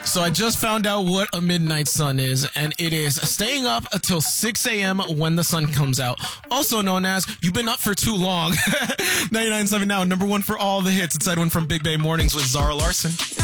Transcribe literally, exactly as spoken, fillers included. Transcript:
So I just found out what a midnight sun is, and it is staying up until six a.m. when the sun comes out. Also known as, you've been up for too long. ninety-nine point seven now, number one for all the hits. It's Edwin from Big Bay Mornings with Zara Larson.